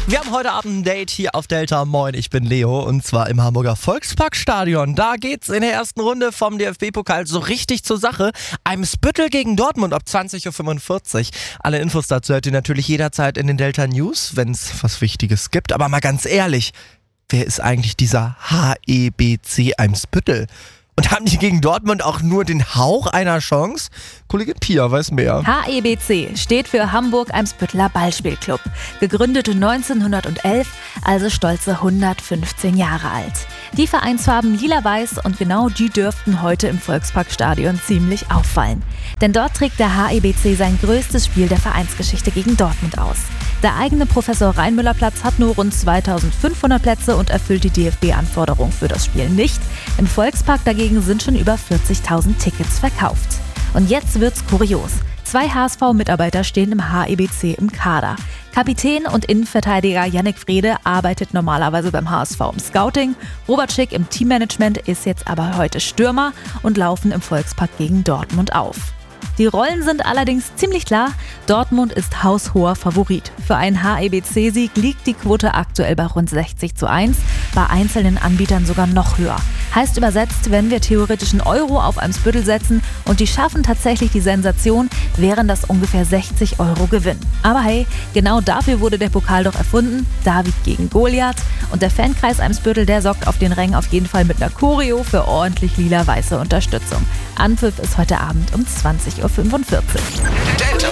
Wir haben heute Abend ein Date hier auf Delta. Moin, ich bin Leo und zwar im Hamburger Volksparkstadion. Da geht's in der ersten Runde vom DFB-Pokal so richtig zur Sache. Eimsbüttel gegen Dortmund ab 20.45 Uhr. Alle Infos dazu hört ihr natürlich jederzeit in den Delta News, wenn es was Wichtiges gibt. Aber mal ganz ehrlich, wer ist eigentlich dieser HEBC Eimsbüttel? Und haben die gegen Dortmund auch nur den Hauch einer Chance? Kollegin Pia weiß mehr. HEBC steht für Hamburg-Eimsbütteler Ballspielclub. Gegründet 1911, also stolze 115 Jahre alt. Die Vereinsfarben lila-weiß und genau die dürften heute im Volksparkstadion ziemlich auffallen. Denn dort trägt der HEBC sein größtes Spiel der Vereinsgeschichte gegen Dortmund aus. Der eigene Professor-Reinmüller-Platz hat nur rund 2500 Plätze und erfüllt die DFB-Anforderung für das Spiel nicht. Im Volkspark dagegen sind schon über 40.000 Tickets verkauft. Und jetzt wird's kurios. 2 HSV-Mitarbeiter stehen im HEBC im Kader. Kapitän und Innenverteidiger Yannick Frede arbeitet normalerweise beim HSV im Scouting. Robert Schick im Teammanagement ist jetzt aber heute Stürmer und laufen im Volkspark gegen Dortmund auf. Die Rollen sind allerdings ziemlich klar. Dortmund ist haushoher Favorit. Für einen HEBC-Sieg liegt die Quote aktuell bei rund 60:1, bei einzelnen Anbietern sogar noch höher. Heißt übersetzt, wenn wir theoretisch einen Euro auf Eimsbüttel setzen und die schaffen tatsächlich die Sensation, wären das ungefähr 60 Euro Gewinn. Aber hey, genau dafür wurde der Pokal doch erfunden. David gegen Goliath. Und der Fankreis Eimsbüttel, der sorgt auf den Rängen auf jeden Fall mit einer Choreo für ordentlich lila-weiße Unterstützung. Anpfiff ist heute Abend um 20.45 Uhr.